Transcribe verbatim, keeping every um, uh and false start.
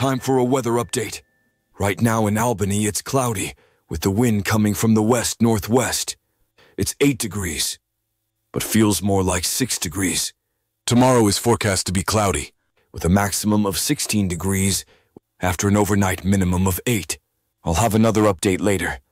time for a weather update. Right now in Albany, it's cloudy, with the wind coming from the west-northwest. It's eight degrees, but feels more like six degrees. Tomorrow is forecast to be cloudy, with a maximum of sixteen degrees after an overnight minimum of eight. I'll have another update later.